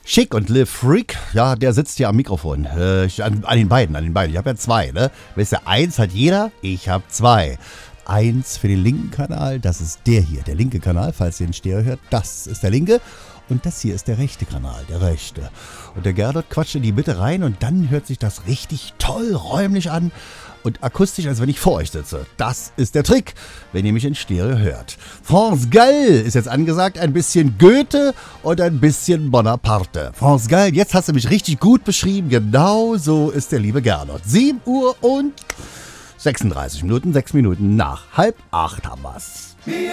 Schick und Live Freak, ja, der sitzt hier am Mikrofon. An den beiden. Ich habe ja zwei, ne? Wisst ihr, eins hat jeder, ich habe zwei. Eins für den linken Kanal, das ist der hier, der linke Kanal, falls ihr den Stereo hört, das ist der linke. Und das hier ist der rechte Kanal, der rechte. Und der Gernot quatscht in die Mitte rein und dann hört sich das richtig toll räumlich an und akustisch, als wenn ich vor euch sitze. Das ist der Trick, wenn ihr mich in Stereo hört. France Gall ist jetzt angesagt, ein bisschen Goethe und ein bisschen Bonaparte. France Gall, jetzt hast du mich richtig gut beschrieben. Genau so ist der liebe Gernot. 7 Uhr und 36 Minuten, 6 Minuten nach 7:30 haben wir's.